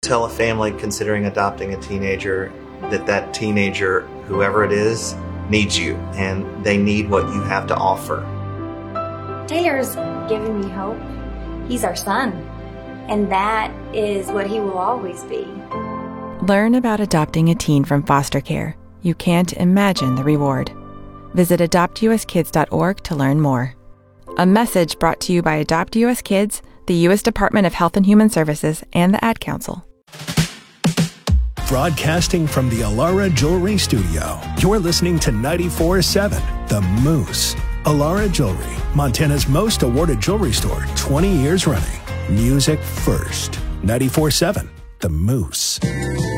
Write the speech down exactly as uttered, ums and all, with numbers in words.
tell a family considering adopting a teenager that that teenager, whoever it is, needs you, and they need what you have to offer. Taylor's given me hope. He's our son, and that is what he will always be. Learn about adopting a teen from foster care. You can't imagine the reward. Visit adopt u s kids dot org to learn more. A message brought to you by Adopt U S Kids, the U S Department of Health and Human Services, and the Ad Council. Broadcasting from the Alara Jewelry Studio, you're listening to ninety-four point seven The Moose. Alara Jewelry, Montana's most awarded jewelry store, twenty years running. Music first. ninety-four point seven The Moose.